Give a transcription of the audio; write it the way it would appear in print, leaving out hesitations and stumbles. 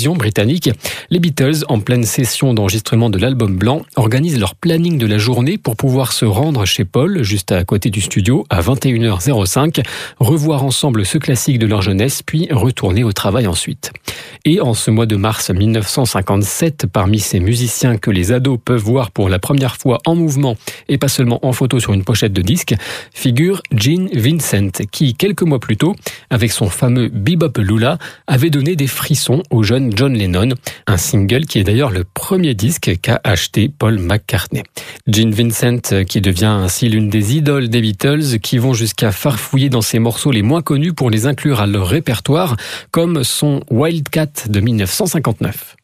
télévision britannique. Les Beatles, en pleine session d'enregistrement de l'album blanc, organisent leur planning de la journée pour pouvoir se rendre chez Paul, juste à côté du studio, à 21h05, revoir ensemble ce classique de leur jeunesse, puis retourner au travail ensuite. Et en ce mois de mars 1957, parmi ces musiciens que les ados peuvent voir pour la première fois en mouvement et pas seulement en photo sur une pochette de disque, figure Gene Vincent, qui, quelques mois plus tôt, avec son fameux Bebop Lula, avait donné des frissons au jeune John Lennon, un single qui est d'ailleurs le premier disque qu'a acheté Paul McCartney. Gene Vincent qui devient ainsi l'une des idoles des Beatles, qui vont jusqu'à farfouiller dans ses morceaux les moins connus pour les inclure à leur répertoire, comme son Wildcat de 1959.